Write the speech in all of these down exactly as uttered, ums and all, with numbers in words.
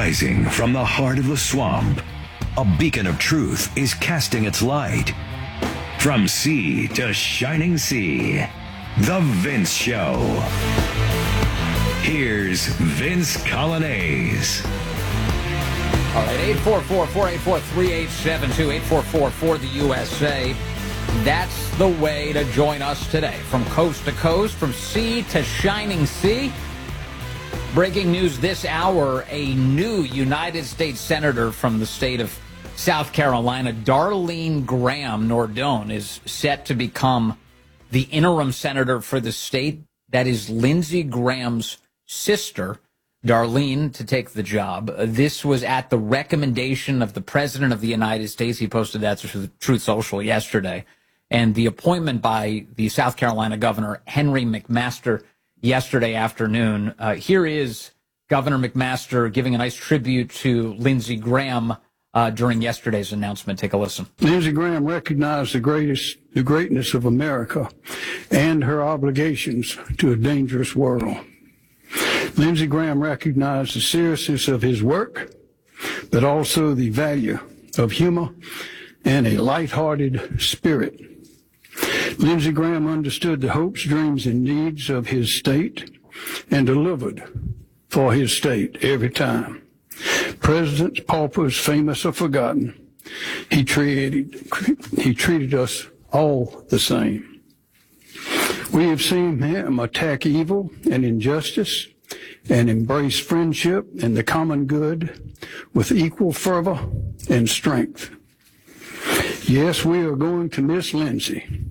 Rising from the heart of the swamp, a beacon of truth is casting its light. From sea to shining sea, The Vince Show. Here's Vince Coglianese. All right, eight four four, four eight four, three eight seven two, eight four four for the U S A. That's the way to join us today. From coast to coast, from sea to shining sea. Breaking news this hour, a new United States Senator from the state of South Carolina, Darlene Graham Nordone, is set to become the interim senator for the state. That is Lindsey Graham's sister, Darlene, to take the job. This was at the recommendation of the President of the United States. He posted that to Truth Social yesterday. And the appointment by the South Carolina Governor, Henry McMaster, yesterday afternoon. Uh, here is Governor McMaster giving a nice tribute to Lindsey Graham uh, during yesterday's announcement. Take a listen. Lindsey Graham recognized the greatest, the greatness of America and her obligations to a dangerous world. Lindsey Graham recognized the seriousness of his work, but also the value of humor and a lighthearted spirit. Lindsey Graham understood the hopes, dreams, and needs of his state and delivered for his state every time. Presidents, paupers, famous or forgotten, he treated, he treated us all the same. We have seen him attack evil and injustice and embrace friendship and the common good with equal fervor and strength. Yes, we are going to miss Lindsey,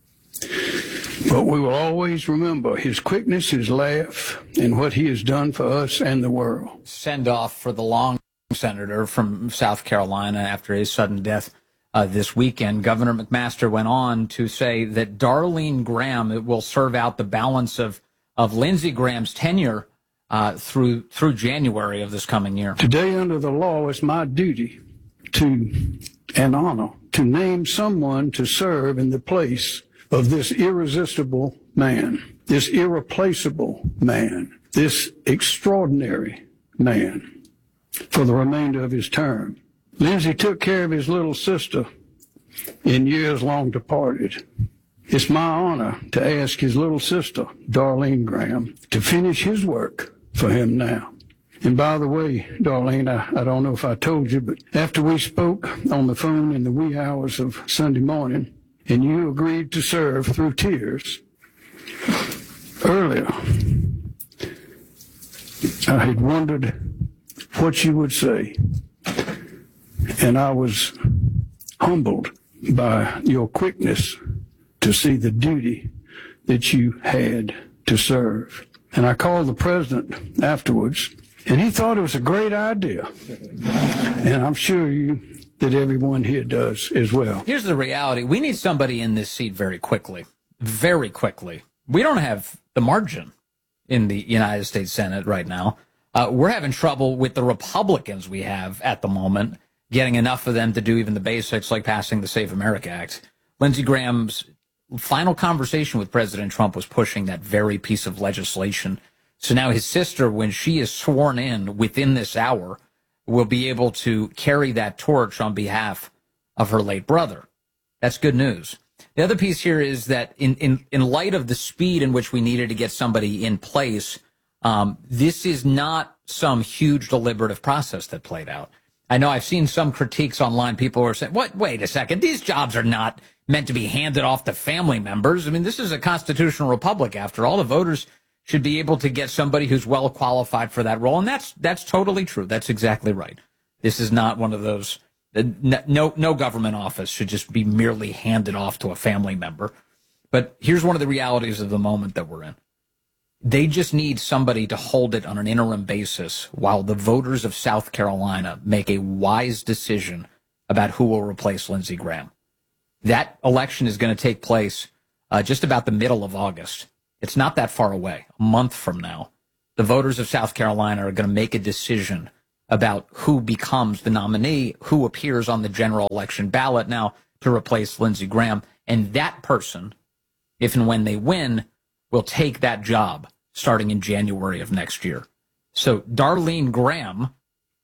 but we will always remember his quickness, his laugh, and what he has done for us and the world. Send off for the long senator from South Carolina after his sudden death uh, this weekend. Governor McMaster went on to say that Darlene Graham will serve out the balance of, of Lindsey Graham's tenure uh, through through January of this coming year. Today, under the law, it's my duty to and honor to name someone to serve in the place of this irresistible man, this irreplaceable man, this extraordinary man for the remainder of his term. Lindsey took care of his little sister in years long departed. It's my honor to ask his little sister, Darlene Graham, to finish his work for him now. And by the way, Darlene, I, I don't know if I told you, but after we spoke on the phone in the wee hours of Sunday morning, and you agreed to serve through tears, earlier, I had wondered what you would say, and I was humbled by your quickness to see the duty that you had to serve. And I called the president afterwards, and he thought it was a great idea, and I'm sure you that everyone here does as well. Here's the reality. We need somebody in this seat very quickly, very quickly. We don't have the margin in the United States Senate right now. Uh, we're having trouble with the Republicans we have at the moment, getting enough of them to do even the basics like passing the Safe America Act. Lindsey Graham's final conversation with President Trump was pushing that very piece of legislation. So now his sister, when she is sworn in within this hour, will be able to carry that torch on behalf of her late brother. That's good news. The other piece here is that in, in, in light of the speed in which we needed to get somebody in place, um, this is not some huge deliberative process that played out. I know I've seen some critiques online. People are saying, what, wait a second, these jobs are not meant to be handed off to family members. I mean, this is a constitutional republic. After all, the voters should be able to get somebody who's well qualified for that role. And that's that's totally true. That's exactly right. This is not one of those, no, no government office should just be merely handed off to a family member. But here's one of the realities of the moment that we're in. They just need somebody to hold it on an interim basis while the voters of South Carolina make a wise decision about who will replace Lindsey Graham. That election is going to take place uh, just about the middle of August. It's not that far away, a month from now. The voters of South Carolina are going to make a decision about who becomes the nominee, who appears on the general election ballot now to replace Lindsey Graham. And that person, if and when they win, will take that job starting in January of next year. So Darlene Graham,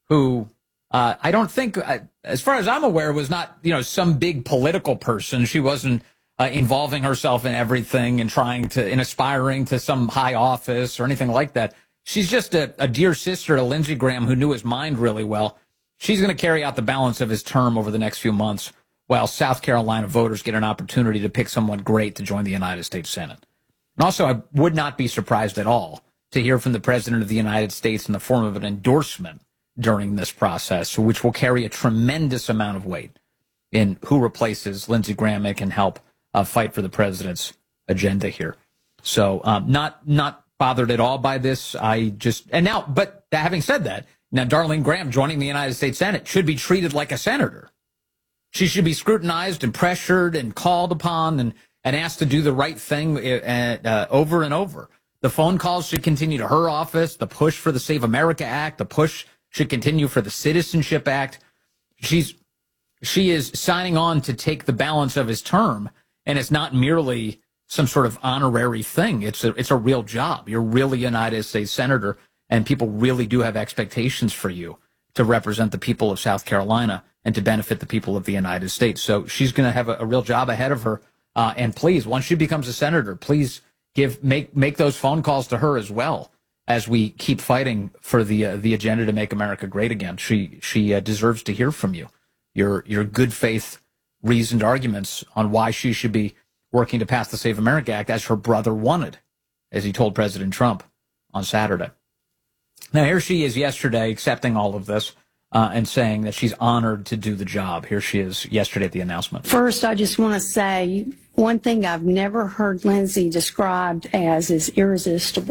who uh, I don't think, uh, as far as I'm aware, was not, you know, some big political person. She wasn't uh, involving herself in everything and trying to, and aspiring to some high office or anything like that. She's just a, a dear sister to Lindsey Graham, who knew his mind really well. She's going to carry out the balance of his term over the next few months, while South Carolina voters get an opportunity to pick someone great to join the United States Senate. And also, I would not be surprised at all to hear from the President of the United States in the form of an endorsement during this process, which will carry a tremendous amount of weight in who replaces Lindsey Graham and can help uh, fight for the president's agenda here. So um, not not bothered at all by this. I just, and now, but having said that, now Darlene Graham joining the United States Senate should be treated like a senator. She should be scrutinized and pressured and called upon and, and asked to do the right thing uh, uh, over and over. The phone calls should continue to her office. The push for the Save America Act, the push should continue for the Citizenship Act. She's she is signing on to take the balance of his term, and it's not merely some sort of honorary thing. It's a it's a real job. You're really a United States senator, and people really do have expectations for you to represent the people of South Carolina and to benefit the people of the United States. So she's going to have a, a real job ahead of her. Uh, and please, once she becomes a senator, please give make make those phone calls to her as well, as we keep fighting for the uh, the agenda to make America great again. She she uh, deserves to hear from you. Your your good faith, reasoned arguments on why she should be working to pass the Save America Act as her brother wanted, as he told President Trump on Saturday. Now here she is yesterday accepting all of this uh, and saying that she's honored to do the job. Here she is yesterday at the announcement. First, I just want to say one thing I've never heard Lindsey described as is irresistible.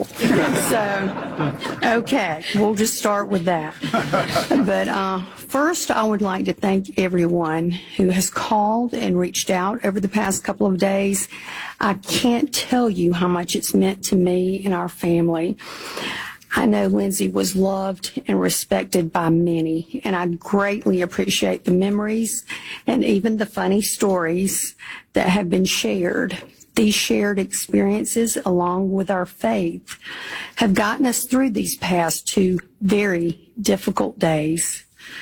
So, okay, we'll just start with that. But uh, first, I would like to thank everyone who has called and reached out over the past couple of days. I can't tell you how much it's meant to me and our family. I know Lindsey was loved and respected by many, and I greatly appreciate the memories and even the funny stories that have been shared. These shared experiences, along with our faith, have gotten us through these past two very difficult days.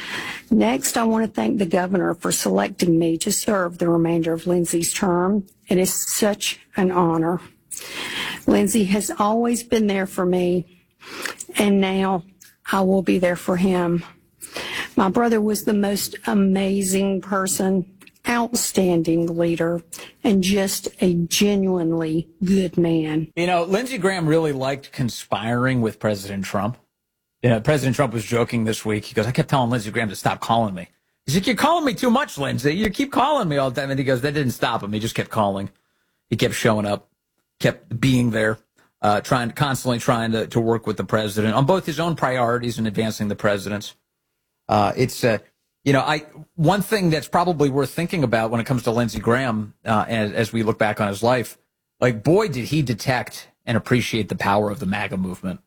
Next, I want to thank the governor for selecting me to serve the remainder of Lindsey's term. It is such an honor. Lindsey has always been there for me, and now I will be there for him. My brother was the most amazing person, outstanding leader, and just a genuinely good man. You know, Lindsey Graham really liked conspiring with President Trump. You know, President Trump was joking this week. He goes, I kept telling Lindsey Graham to stop calling me. He's like, you're calling me too much, Lindsey. You keep calling me all the time. And he goes, that didn't stop him. He just kept calling. He kept showing up, kept being there. Uh, trying, constantly trying to, to work with the president on both his own priorities and advancing the president's. Uh, it's, uh, you know, I one thing that's probably worth thinking about when it comes to Lindsey Graham, uh, as, as we look back on his life, like, boy, did he detect and appreciate the power of the MAGA movement.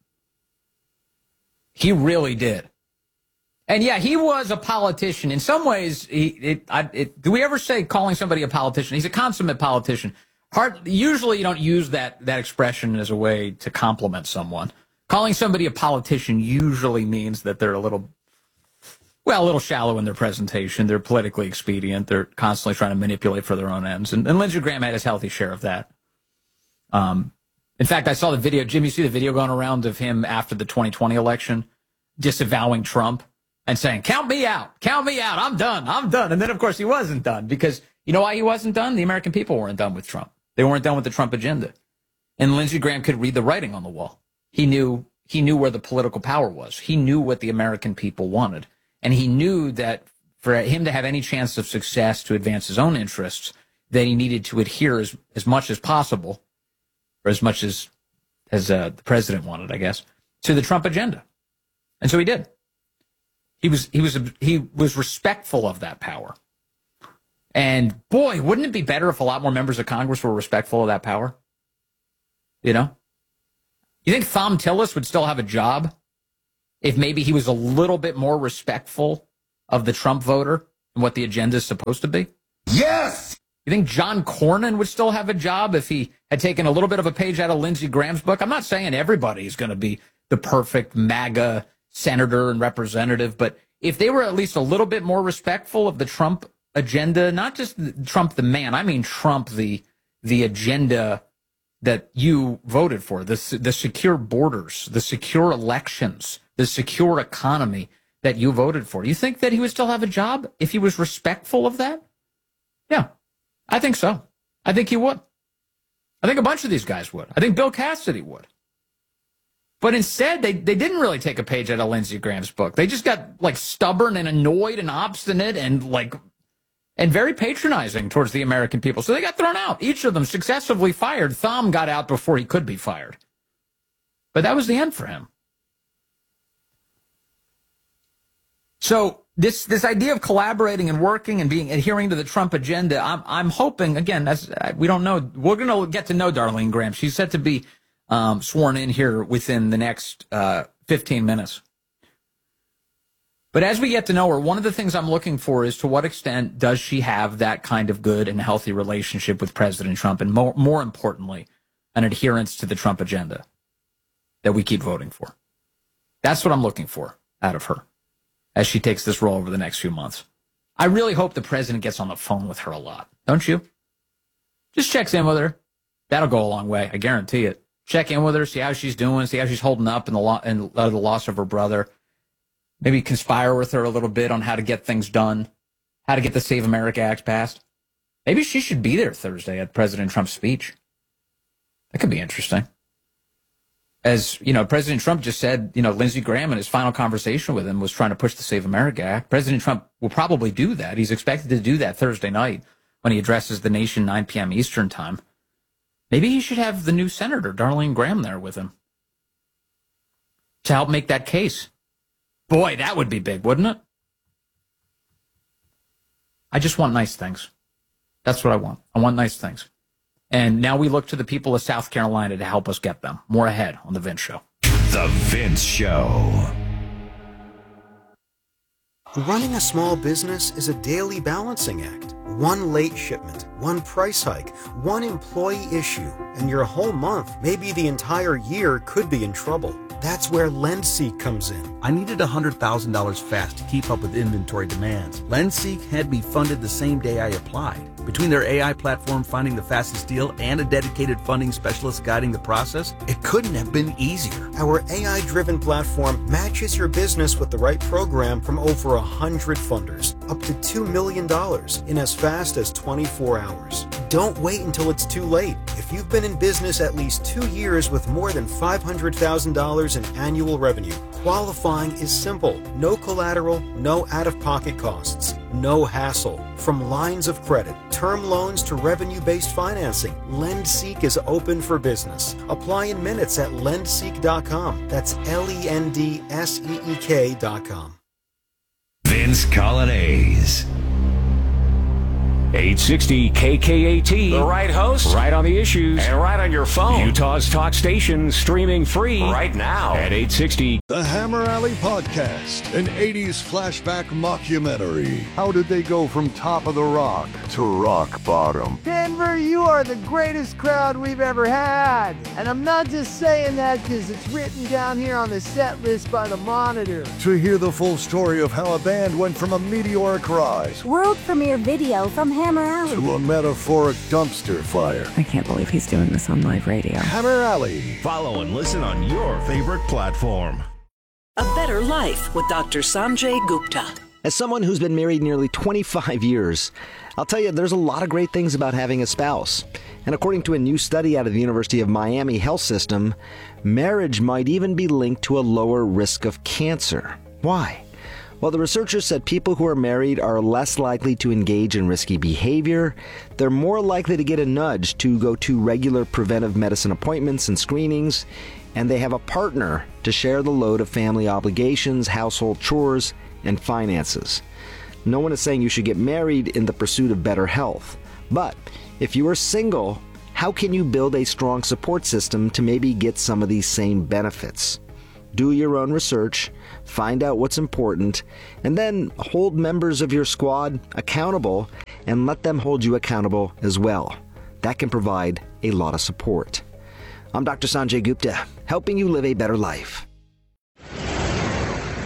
He really did. And yeah, he was a politician. In some ways, he, it, I, it, do we ever say calling somebody a politician? He's a consummate politician. Hard, usually you don't use that, that expression as a way to compliment someone. Calling somebody a politician usually means that they're a little, well, a little shallow in their presentation. They're politically expedient. They're constantly trying to manipulate for their own ends. And, and Lindsey Graham had his healthy share of that. Um, in fact, I saw the video. Jim, you see the video going around of him after the twenty twenty election disavowing Trump and saying, count me out, count me out. I'm done. I'm done. And then, of course, he wasn't done because you know why he wasn't done? The American people weren't done with Trump. They weren't done with the Trump agenda. And Lindsey Graham could read the writing on the wall. He knew he knew where the political power was. He knew what the American people wanted. And he knew that for him to have any chance of success to advance his own interests, that he needed to adhere as, as much as possible, or as much as, as uh, the president wanted, I guess, to the Trump agenda. And so he did. He was, he was, he was respectful of that power. And boy, wouldn't it be better if a lot more members of Congress were respectful of that power? You know? You think Thom Tillis would still have a job if maybe he was a little bit more respectful of the Trump voter and what the agenda is supposed to be? Yes! You think John Cornyn would still have a job if he had taken a little bit of a page out of Lindsey Graham's book? I'm not saying everybody is going to be the perfect MAGA senator and representative, but if they were at least a little bit more respectful of the Trump agenda, not just Trump the man, I mean Trump the the agenda that you voted for, the, the secure borders, the secure elections, the secure economy that you voted for. You think that he would still have a job if he was respectful of that? Yeah, I think so. I think he would. I think a bunch of these guys would. I think Bill Cassidy would. But instead, they, they didn't really take a page out of Lindsey Graham's book. They just got, like, stubborn and annoyed and obstinate and, like, and very patronizing towards the American people. So they got thrown out. Each of them successively fired. Thom got out before he could be fired. But that was the end for him. So this this idea of collaborating and working and being adhering to the Trump agenda, I'm I'm hoping, again, that's, we don't know. We're going to get to know Darlene Graham. She's set to be um, sworn in here within the next uh, fifteen minutes. But as we get to know her, one of the things I'm looking for is to what extent does she have that kind of good and healthy relationship with President Trump, and more, more importantly, an adherence to the Trump agenda that we keep voting for. That's what I'm looking for out of her as she takes this role over the next few months. I really hope the president gets on the phone with her a lot. Don't you? Just checks in with her. That'll go a long way. I guarantee it. Check in with her, see how she's doing, see how she's holding up in the, lo- in the loss of her brother. Maybe conspire with her a little bit on how to get things done, how to get the Save America Act passed. Maybe she should be there Thursday at President Trump's speech. That could be interesting. As, you know, President Trump just said, you know, Lindsey Graham in his final conversation with him was trying to push the Save America Act. President Trump will probably do that. He's expected to do that Thursday night when he addresses the nation nine p.m. Eastern time. Maybe he should have the new senator, Darlene Graham, there with him to help make that case. Boy, that would be big, wouldn't it? I just want nice things. That's what I want. I want nice things. And now we look to the people of South Carolina to help us get them. More ahead on The Vince Show. The Vince Show. Running a small business is a daily balancing act. One late shipment, one price hike, one employee issue, and your whole month, maybe the entire year, could be in trouble. That's where LendSeek comes in. I needed one hundred thousand dollars fast to keep up with inventory demands. LendSeek had me funded the same day I applied. Between their A I platform finding the fastest deal and a dedicated funding specialist guiding the process, it couldn't have been easier. Our A I-driven platform matches your business with the right program from over one hundred funders, up to two million dollars in as fast as twenty-four hours. Don't wait until it's too late. If you've been in business at least two years with more than five hundred thousand dollars in annual revenue, qualifying is simple. No collateral, no out-of-pocket costs, no hassle. From lines of credit, term loans to revenue-based financing, LendSeek is open for business. Apply in minutes at lendseek dot com. That's L E N D S E E K dot com. Vince Colonnese. eight sixty K K A T. The right host, right on the issues, and right on your phone. Utah's talk station, streaming free right now at eight sixty. The Hammer Alley Podcast, an eighties flashback mockumentary. How did they go from top of the rock to rock bottom? Denver, you are the greatest crowd we've ever had. And I'm not just saying that because it's written down here on the set list by the Monitor. To hear the full story of how a band went from a meteoric rise, world premiere video from Hammer Alley, to a metaphoric dumpster fire. I can't believe he's doing this on live radio. Hammer Alley. Follow and listen on your favorite platform. A Better Life with Doctor Sanjay Gupta. As someone who's been married nearly twenty-five years, I'll tell you there's a lot of great things about having a spouse. And according to a new study out of the University of Miami Health System, marriage might even be linked to a lower risk of cancer. Why? Well, the researchers said people who are married are less likely to engage in risky behavior, they're more likely to get a nudge to go to regular preventive medicine appointments and screenings, and they have a partner to share the load of family obligations, household chores, and finances. No one is saying you should get married in the pursuit of better health. But if you are single, how can you build a strong support system to maybe get some of these same benefits? Do your own research, find out what's important, and then hold members of your squad accountable and let them hold you accountable as well. That can provide a lot of support. I'm Doctor Sanjay Gupta, helping you live a better life.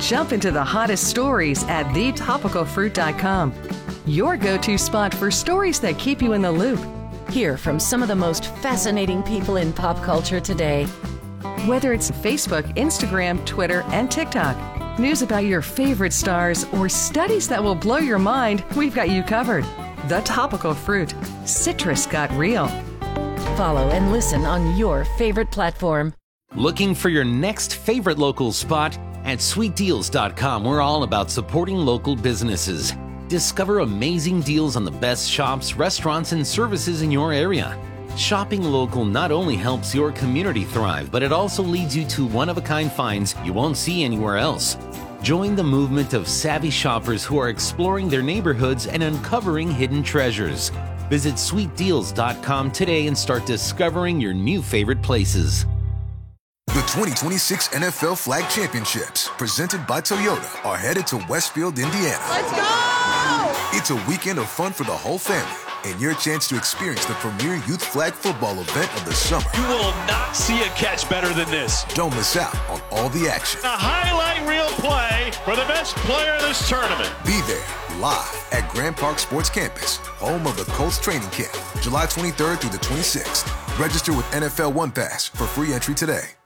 Jump into the hottest stories at the topical fruit dot com. Your go-to spot for stories that keep you in the loop. Hear from some of the most fascinating people in pop culture today. Whether it's Facebook, Instagram, Twitter, and TikTok, news about your favorite stars, or studies that will blow your mind, we've got you covered. The Topical Fruit. Citrus got real. Follow and listen on your favorite platform. Looking for your next favorite local spot? At sweet deals dot com, we're all about supporting local businesses. Discover amazing deals on the best shops, restaurants, and services in your area. Shopping local not only helps your community thrive, but it also leads you to one-of-a-kind finds you won't see anywhere else. Join the movement of savvy shoppers who are exploring their neighborhoods and uncovering hidden treasures. Visit sweet deals dot com today and start discovering your new favorite places. The twenty twenty-six N F L Flag Championships, presented by Toyota, are headed to Westfield, Indiana. Let's go! It's a weekend of fun for the whole family and your chance to experience the premier youth flag football event of the summer. You will not see a catch better than this. Don't miss out on all the action. A highlight reel play for the best player in this tournament. Be there live at Grand Park Sports Campus, home of the Colts training camp, July twenty-third through the twenty-sixth. Register with N F L One Pass for free entry today.